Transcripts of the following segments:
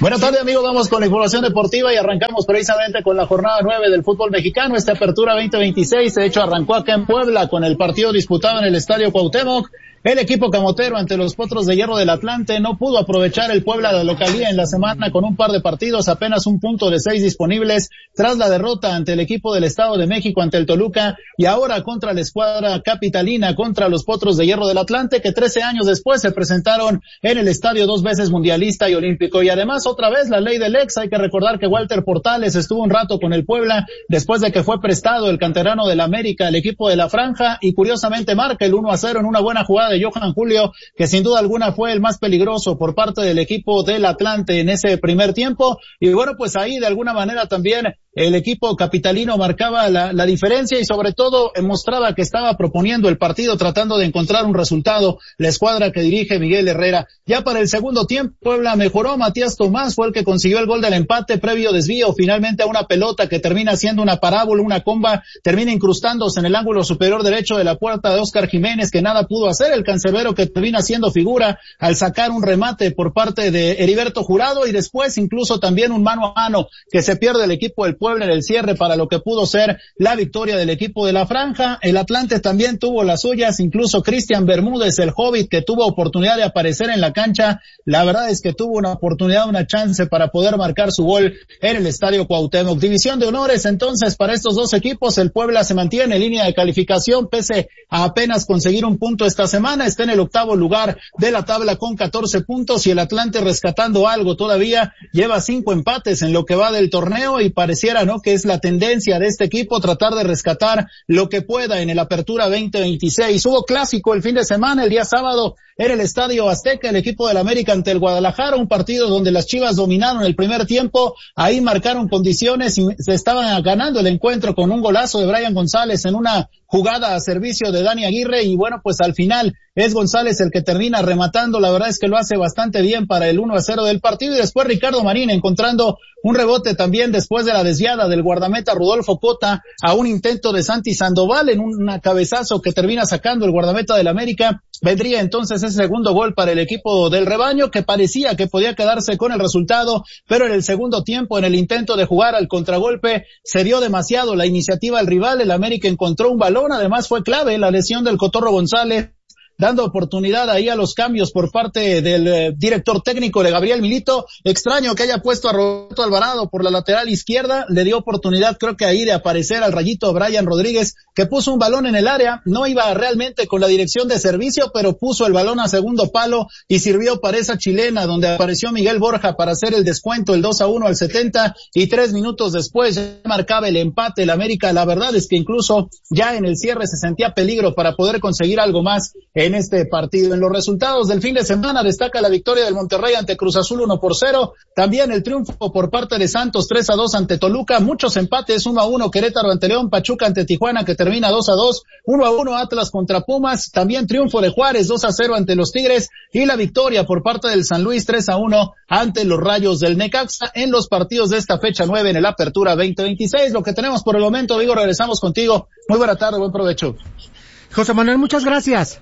Buenas tardes, amigos. Vamos con la información deportiva y arrancamos precisamente con la jornada 9 del fútbol mexicano. Esta apertura 2026, de hecho, arrancó acá en Puebla con el partido disputado en el Estadio Cuauhtémoc. El equipo camotero ante los Potros de Hierro del Atlante no pudo aprovechar el Puebla de localía en la semana con un par de partidos, apenas un punto de 6 disponibles tras la derrota ante el equipo del Estado de México ante el Toluca y ahora contra la escuadra capitalina contra los Potros de Hierro del Atlante que 13 años después se presentaron en el estadio 2 veces mundialista y olímpico. Y además otra vez la ley del ex, hay que recordar que Walter Portales estuvo un rato con el Puebla después de que fue prestado el canterano del América al equipo de la Franja y curiosamente marca el 1-0 en una buena jugada de Johan Julio, que sin duda alguna fue el más peligroso por parte del equipo del Atlante en ese primer tiempo. Y bueno, pues ahí de alguna manera también el equipo capitalino marcaba la diferencia y sobre todo mostraba que estaba proponiendo el partido, tratando de encontrar un resultado, la escuadra que dirige Miguel Herrera. Ya para el segundo tiempo, Puebla mejoró, Matías Tomás fue el que consiguió el gol del empate, previo desvío, finalmente a una pelota que termina siendo una parábola, una comba, termina incrustándose en el ángulo superior derecho de la puerta de Óscar Jiménez, que nada pudo hacer, el cancerbero que termina siendo figura al sacar un remate por parte de Heriberto Jurado y después incluso también un mano a mano que se pierde el equipo del Puebla en el cierre para lo que pudo ser la victoria del equipo de la Franja. El Atlante también tuvo las suyas, incluso Cristian Bermúdez, el Hobbit, que tuvo oportunidad de aparecer en la cancha, la verdad es que tuvo una oportunidad, una chance para poder marcar su gol en el Estadio Cuauhtémoc. División de honores entonces para estos dos equipos, el Puebla se mantiene en línea de calificación pese a apenas conseguir un punto esta semana, está en el octavo lugar de la tabla con 14 puntos y el Atlante rescatando algo todavía, lleva 5 empates en lo que va del torneo y pareciera, ¿no?, que es la tendencia de este equipo tratar de rescatar lo que pueda en el Apertura 2026. Hubo clásico el fin de semana, el día sábado en el Estadio Azteca, el equipo del América ante el Guadalajara, un partido donde las Chivas dominaron el primer tiempo, ahí marcaron condiciones y se estaban ganando el encuentro con un golazo de Brian González en una jugada a servicio de Dani Aguirre y bueno, pues al final es González el que termina rematando, la verdad es que lo hace bastante bien para el 1-0 del partido y después Ricardo Marín encontrando un rebote también después de la desviada del guardameta Rodolfo Cota a un intento de Santi Sandoval en un cabezazo que termina sacando el guardameta del América. Vendría entonces ese segundo gol para el equipo del rebaño que parecía que podía quedarse con el resultado, pero en el segundo tiempo, en el intento de jugar al contragolpe, se dio demasiado la iniciativa al rival, el América encontró un balón, además fue clave la lesión del Cotorro González, dando oportunidad ahí a los cambios por parte del director técnico de Gabriel Milito. Extraño que haya puesto a Roberto Alvarado por la lateral izquierda, le dio oportunidad creo que ahí de aparecer al rayito Brian Rodríguez, que puso un balón en el área, no iba realmente con la dirección de servicio, pero puso el balón a segundo palo y sirvió para esa chilena donde apareció Miguel Borja para hacer el descuento, el 2-1 al 70 y 3 minutos después ya marcaba el empate el América. La verdad es que incluso ya en el cierre se sentía peligro para poder conseguir algo más en este partido. En los resultados del fin de semana destaca la victoria del Monterrey ante Cruz Azul 1-0, también el triunfo por parte de Santos 3-2 ante Toluca, muchos empates, 1-1 Querétaro ante León, Pachuca ante Tijuana que termina 2-2, 1-1 Atlas contra Pumas, también triunfo de Juárez 2-0 ante los Tigres y la victoria por parte del San Luis 3-1 ante los Rayos del Necaxa en los partidos de esta fecha 9 en el Apertura 2026. Lo que tenemos por el momento, Vigo, regresamos contigo. Muy buena tarde, buen provecho. José Manuel, muchas gracias.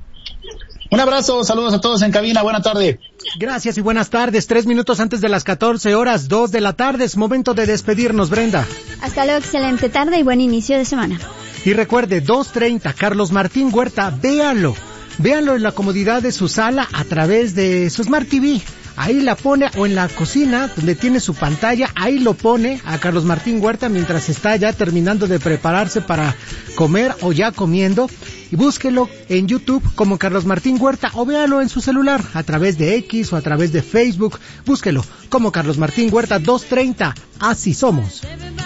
Un abrazo, saludos a todos en cabina, buena tarde. Gracias y buenas tardes. 3 minutos antes de las 14 horas, 2 de la tarde, es momento de despedirnos, Brenda. Hasta luego, excelente tarde y buen inicio de semana. Y recuerde, 2:30, Carlos Martín Huerta, véanlo en la comodidad de su sala a través de su Smart TV. Ahí la pone, o en la cocina, donde tiene su pantalla, ahí lo pone a Carlos Martín Huerta mientras está ya terminando de prepararse para comer o ya comiendo. Y búsquelo en YouTube como Carlos Martín Huerta o véalo en su celular a través de X o a través de Facebook. Búsquelo como Carlos Martín Huerta 2:30. Así somos.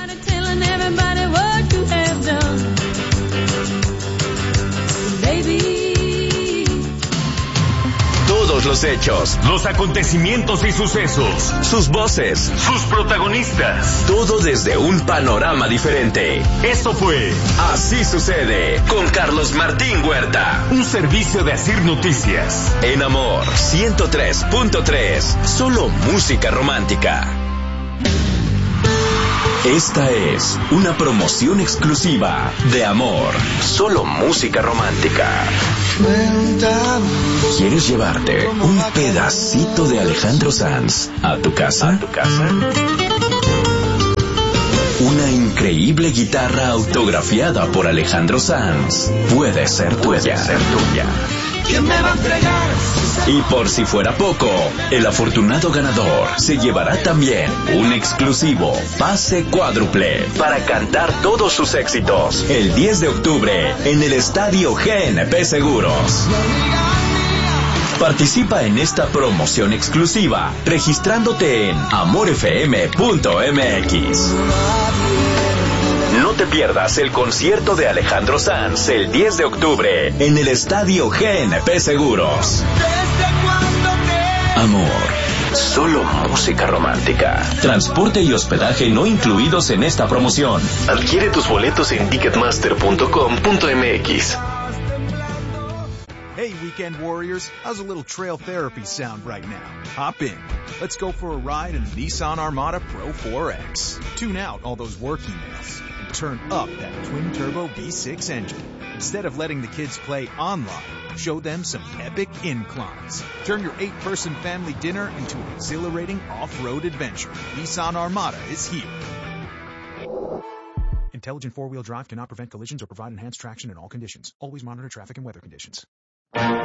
Todos los hechos, los acontecimientos y sucesos, sus voces, sus protagonistas, todo desde un panorama diferente. Esto fue Así Sucede con Carlos Martín Huerta, un servicio de Asir Noticias. En Amor 103.3, solo música romántica. Esta es una promoción exclusiva de Amor. Solo música romántica. ¿Quieres llevarte un pedacito de Alejandro Sanz a tu casa? Una increíble guitarra autografiada por Alejandro Sanz puede ser tuya. ¿Quién me va a entregar? Y por si fuera poco, el afortunado ganador se llevará también un exclusivo pase cuádruple para cantar todos sus éxitos el 10 de octubre en el Estadio GNP Seguros. Participa en esta promoción exclusiva registrándote en amorfm.mx. No te pierdas el concierto de Alejandro Sanz el 10 de octubre en el Estadio GNP Seguros. Amor, solo música romántica. Transporte y hospedaje no incluidos en esta promoción. Adquiere tus boletos en ticketmaster.com.mx. Hey, weekend warriors, how's a little trail therapy sound right now? Hop in. Let's go for a ride in the Nissan Armada Pro 4X. Tune out all those work emails and turn up that twin-turbo V6 engine. Instead of letting the kids play online, show them some epic inclines. Turn your 8-person family dinner into an exhilarating off-road adventure. Nissan Armada is here. Intelligent four-wheel drive cannot prevent collisions or provide enhanced traction in all conditions. Always monitor traffic and weather conditions.